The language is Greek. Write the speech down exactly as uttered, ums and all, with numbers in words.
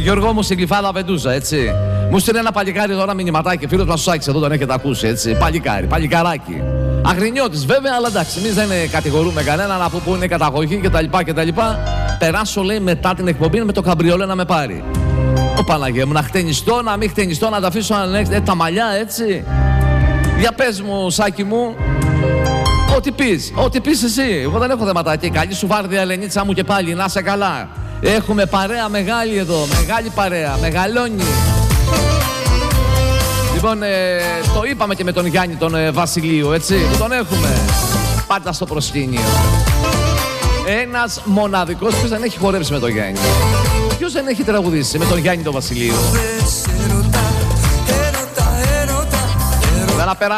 Γιώργο μου στην Γλυφάδα Βεντούζα, έτσι. Μου στείλε ένα παλικάρι τώρα μηνυματάκι, φίλος μας ο Σάκης εδώ τον έχετε ακούσει, έτσι. Παλικάρι, παλικαράκι. Αγρινιώτης βέβαια, αλλά εντάξει, εμείς δεν κατηγορούμε κανέναν από που είναι καταγωγή κτλ. κτλ. Περάσω, λέει, μετά την εκπομπή με το καμπριόλε να με πάρει. Ω Παναγία μου, να χτενιστώ, να μην χτενιστώ, να τα αφήσω ανέξι, ε, τα μαλλιά, έτσι. Για πες μου, Σάκη μου, ό,τι πεις, ό,τι πεις εσύ. Εγώ δεν έχω θεματάκι. Καλή σου βάρδια, Ελενίτσα μου, και πάλι, να σε καλά. Έχουμε παρέα μεγάλη εδώ, μεγάλη παρέα, μεγαλώνει. Λοιπόν, ε, το είπαμε και με τον Γιάννη τον ε, Βασιλείου, έτσι, που τον έχουμε πάντα στο προσκήνιο. Ένας μοναδικός, ποιος δεν έχει χορέψει με τον Γιάννη. Ποιος δεν έχει τραγουδήσει με τον Γιάννη τον Βασιλείου. Δεν